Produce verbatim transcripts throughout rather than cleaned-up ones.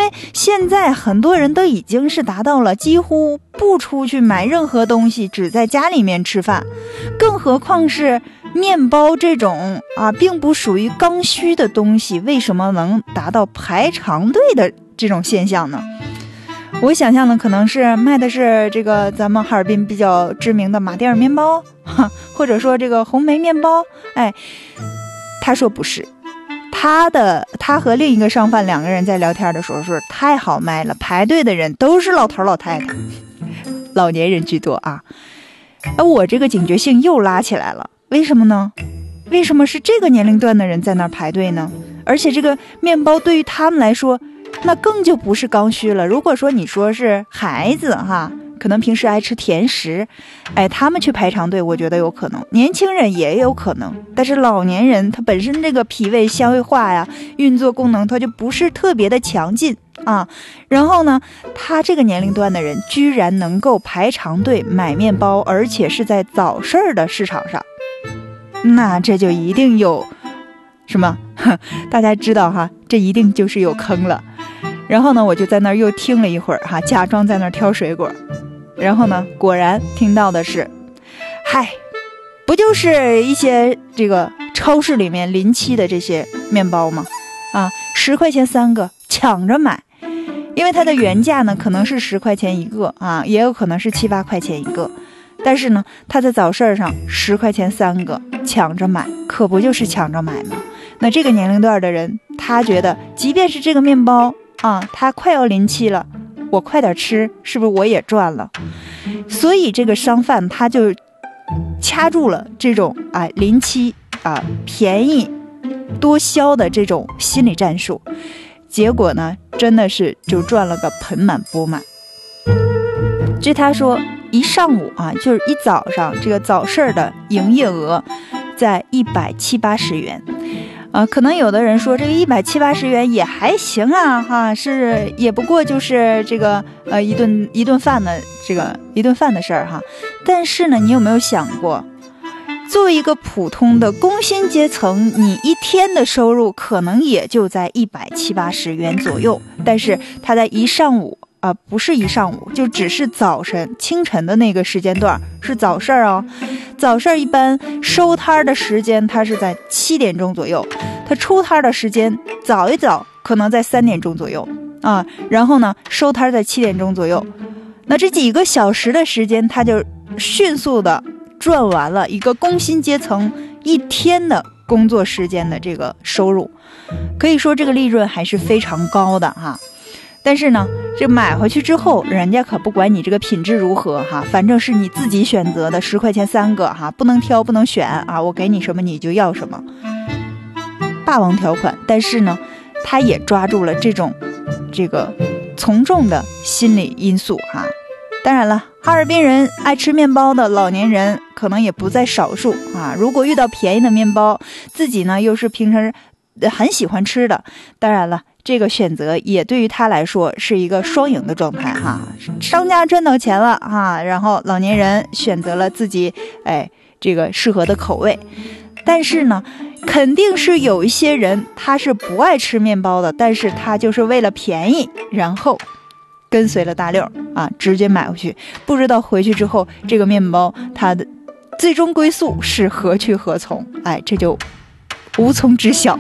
为现在很多人都已经是达到了几乎不出去买任何东西，只在家里面吃饭，更何况是面包这种啊并不属于刚需的东西，为什么能达到排长队的这种现象呢？我想象的可能是卖的是这个咱们哈尔滨比较知名的马迭尔面包，或者说这个红梅面包。哎，他说不是，他的他和另一个商贩两个人在聊天的时候说太好卖了，排队的人都是老头老太太，老年人居多啊。而我这个警觉性又拉起来了，为什么呢？为什么是这个年龄段的人在那儿排队呢？而且这个面包对于他们来说那更就不是刚需了。如果说你说是孩子哈，可能平时爱吃甜食，哎，他们去排长队我觉得有可能，年轻人也有可能，但是老年人他本身这个脾胃消化呀运作功能他就不是特别的强劲啊。然后呢，他这个年龄段的人居然能够排长队买面包，而且是在早市的市场上，那这就一定有什么大家知道哈，这一定就是有坑了。然后呢，我就在那儿又听了一会儿哈，假装在那儿挑水果。然后呢，果然听到的是，嗨，不就是一些这个超市里面临期的这些面包吗？啊，十块钱三个，抢着买。因为它的原价呢可能是十块钱一个啊，也有可能是七八块钱一个。但是呢，它在早市上十块钱三个，抢着买，可不就是抢着买吗？那这个年龄段的人，他觉得即便是这个面包啊，它快要临期了，我快点吃，是不是我也赚了？所以这个商贩他就掐住了这种啊临期啊便宜多销的这种心理战术，结果呢，真的是就赚了个盆满钵满。据他说，一上午啊，就是一早上，这个早市的营业额在一百七八十元。啊，可能有的人说这个一百七八十元也还行啊，哈，是也不过就是这个呃一顿一顿饭的这个一顿饭的事儿哈。但是呢，你有没有想过，作为一个普通的工薪阶层，你一天的收入可能也就在一百七八十元左右，但是他在一上午啊、呃，不是一上午，就只是早晨清晨的那个时间段是早市哦。早市一般收摊的时间它是在七点钟左右，它出摊的时间早一早可能在三点钟左右啊，然后呢收摊在七点钟左右，那这几个小时的时间，它就迅速的赚完了一个工薪阶层一天的工作时间的这个收入，可以说这个利润还是非常高的哈。但是呢，这买回去之后，人家可不管你这个品质如何哈，反正是你自己选择的，十块钱三个哈，不能挑不能选啊，我给你什么你就要什么，霸王条款。但是呢，他也抓住了这种这个从众的心理因素哈。当然了，哈尔滨人爱吃面包的老年人可能也不在少数啊。如果遇到便宜的面包，自己呢又是平时很喜欢吃的，当然了，这个选择也对于他来说是一个双赢的状态哈。商家赚到钱了哈，然后老年人选择了自己哎这个适合的口味。但是呢，肯定是有一些人他是不爱吃面包的，但是他就是为了便宜，然后跟随了大溜啊，直接买回去，不知道回去之后这个面包它的最终归宿是何去何从，哎，这就无从知晓。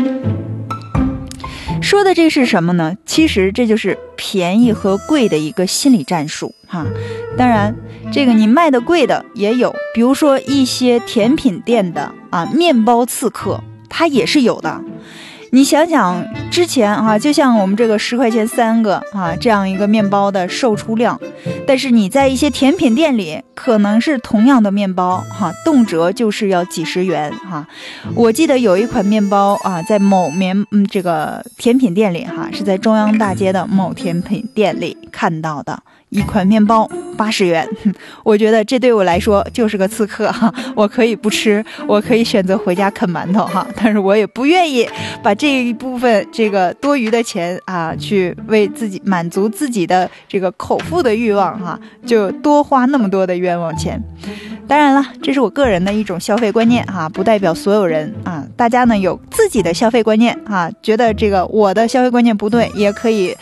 说的这是什么呢？其实这就是便宜和贵的一个心理战术哈。当然，这个你卖的贵的也有，比如说一些甜品店的啊，面包刺客，它也是有的。你想想之前啊，就像我们这个十块钱三个啊这样一个面包的售出量，但是你在一些甜品店里可能是同样的面包哈、啊，动辄就是要几十元哈、啊。我记得有一款面包啊，在某面嗯这个甜品店里哈、啊，是在中央大街的某甜品店里看到的一款面包八十元，我觉得这对我来说就是个刺客哈，我可以不吃，我可以选择回家啃馒头哈，但是我也不愿意把这一部分这个多余的钱啊，去为自己满足自己的这个口腹的欲望哈，就多花那么多的冤枉钱。当然了，这是我个人的一种消费观念哈，不代表所有人啊。大家呢有自己的消费观念啊，觉得这个我的消费观念不对，也可以